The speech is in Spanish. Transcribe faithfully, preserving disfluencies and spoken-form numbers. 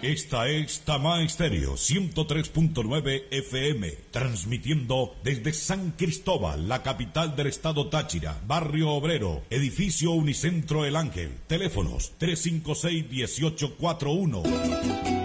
Esta es Tamá Estéreo ciento tres punto nueve F M, transmitiendo desde San Cristóbal, la capital del estado Táchira, barrio obrero, edificio Unicentro El Ángel. Teléfonos tres cinco seis, uno ocho cuatro uno.